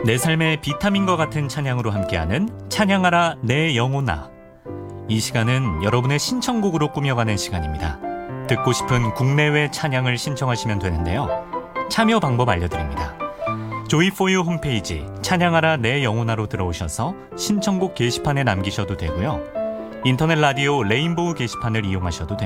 내 삶의 비타민과 같은 찬양으로 함께하는 찬양하라 내 영혼아. 이 시간은 여러분의 신청곡으로 꾸며가는 시간입니다. 듣고 싶은 국내외 찬양을 신청하시면 되는데요. 참여 방법 알려드립니다. 조이4유 홈페이지 찬양하라 내 영혼아로 들어오셔서 신청곡 게시판에 남기셔도 되고요. 인터넷 라디오 레인보우 게시판을 이용하셔도 됩니다.